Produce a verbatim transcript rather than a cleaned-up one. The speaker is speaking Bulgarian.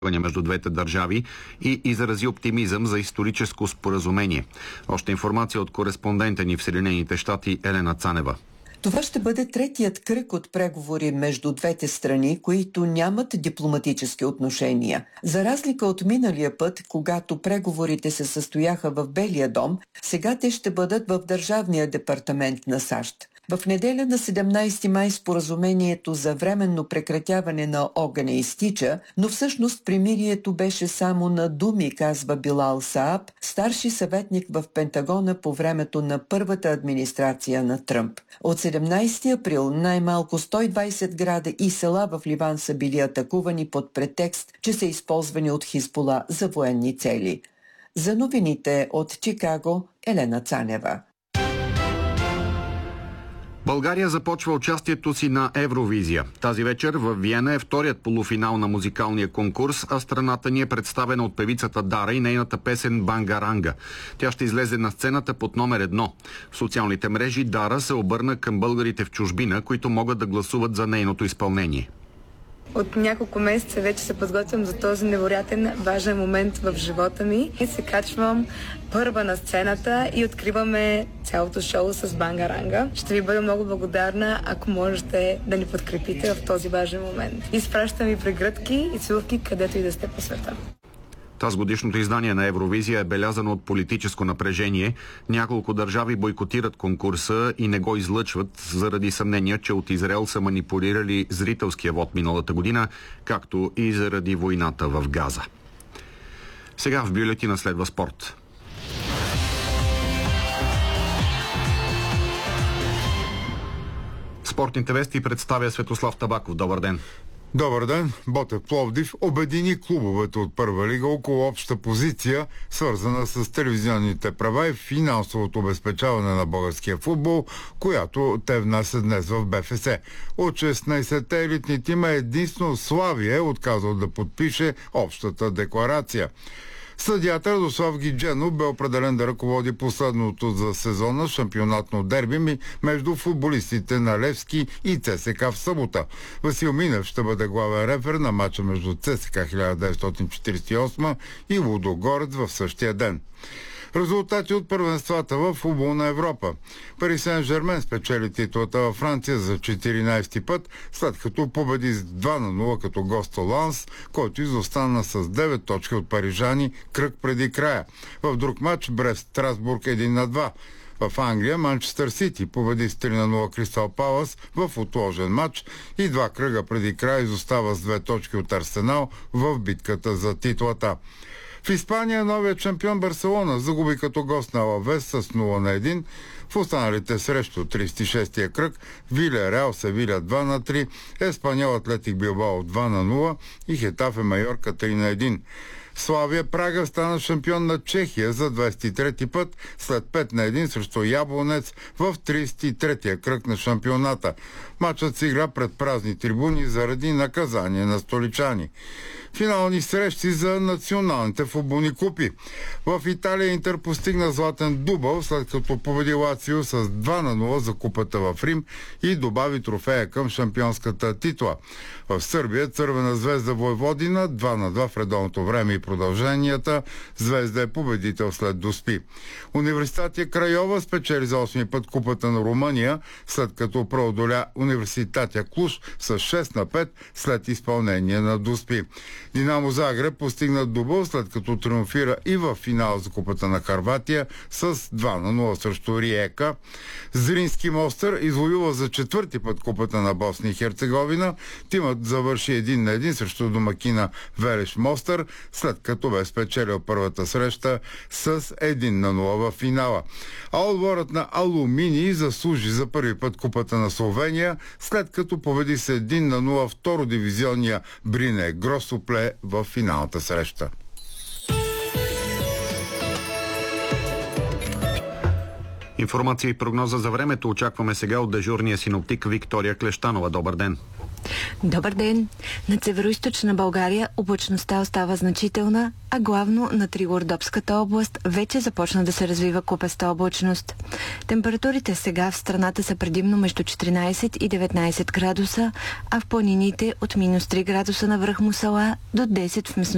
между двете държави и изрази оптимизъм за историческо споразумение. Още информация от кореспондента ни в Съединените щати Елена Цанева. Това ще бъде третият кръг от преговори между двете страни, които нямат дипломатически отношения. За разлика от миналия път, когато преговорите се състояха в Белия дом, сега те ще бъдат в Държавния департамент на САЩ. В неделя на седемнайсети май споразумението за временно прекратяване на огъня изтича, но всъщност примирието беше само на думи, казва Билал Сааб, старши съветник в Пентагона по времето на първата администрация на Тръмп. От седемнайсети април най-малко сто и двайсет града и села в Ливан са били атакувани под претекст, че са използвани от Хизбула за военни цели. За новините от Чикаго, Елена Цанева. България започва участието си на Евровизия. Тази вечер в Виена е вторият полуфинал на музикалния конкурс, а страната ни е представена от певицата Дара и нейната песен «Бангаранга». Тя ще излезе на сцената под номер едно. В социалните мрежи Дара се обърна към българите в чужбина, които могат да гласуват за нейното изпълнение. От няколко месеца вече се подготвям за този невероятен важен момент в живота ми и се качвам първа на сцената и откриваме цялото шоу с Бангаранга. Ще ви бъда много благодарна, ако можете да ни подкрепите в този важен момент. Изпращам ви прегръдки и целувки, където и да сте по света. Тази годишното издание на Евровизия е белязано от политическо напрежение. Няколко държави бойкотират конкурса и не го излъчват заради съмнения, че от Израел са манипулирали зрителския вод миналата година, както и заради войната в Газа. Сега в бюлетина следва спорт. Спортните вести представя Светослав Табаков. Добър ден! Добър ден! Ботев Пловдив обедини клубовете от първа лига около обща позиция, свързана с телевизионните права и финансовото обезпечаване на българския футбол, която те внасят днес в БФС. От шестнайсетте елитни тима единствено Славия е отказал да подпише общата декларация. Съдията Радослав Гидженов бе определен да ръководи последното за сезона шампионатно дерби между футболистите на Левски и ЦСКА в събота. Васил Минев ще бъде главен рефер на мача между ЦСКА хиляда деветстотин четирийсет и осма и Лудогорец в същия ден. Резултати от първенствата в футбол на Европа. Пари Сен-Жермен спечели титлата във Франция за четиринайсети път, след като победи с два на нула като гост Ланс, който изостана с девет точки от парижани кръг преди края. В друг матч Брест Страсбург един на два. В Англия Манчестър Сити победи с три на нула Кристал Палас в отложен матч и два кръга преди края изостава с две точки от Арсенал в битката за титлата. В Испания новият шампион Барселона загуби като гост на Алавес с нула на един. В останалите срещу трийсет и шестия кръг Вилереал Севиля два на три, Еспаньол Атлетик Билбао два на нула и Хетафе Майорка три на един. Славия Прага стана шампион на Чехия за двайсет и трети път след пет на един срещу Яблонец в трийсет и третия кръг на шампионата. Матчът се игра пред празни трибуни заради наказание на столичани. Финални срещи за националните футболни купи. В Италия Интер постигна златен дубъл, след като победи Лацио с два на нула за купата в Рим и добави трофея към шампионската титла. В Сърбия Цървена звезда Войводина два на два в редовното време и продълженията. Звезда е победител след Доспи. Университет Крайова спечели за осми път купата на Румъния, след като преодоля Университет Клуш с шест на пет след изпълнение на Доспи. Динамо Загреб постигна дубъл, след като триумфира и в финал за купата на Хърватия с два на нула срещу Риека. Зрински Мостър извоюва за четвърти път купата на Босния и Херцеговина. Тимът завърши един на един срещу домакина Велеш Мостър, след като бе спечелил първата среща с един на нула в финала. А отборът на Алумини заслужи за първи път купата на Словения, след като победи с един на нула второ дивизионния Брине Гросопле в финалната среща. Информация и прогноза за времето очакваме сега от дежурния синоптик Виктория Клещанова. Добър ден! Добър ден! Над североизточна България облачността остава значителна, а главно на Тригордопската област вече започна да се развива купеста облачност. Температурите сега в страната са предимно между четиринайсет и деветнайсет градуса, а в планините от минус три градуса на връх Мусала до десет в местността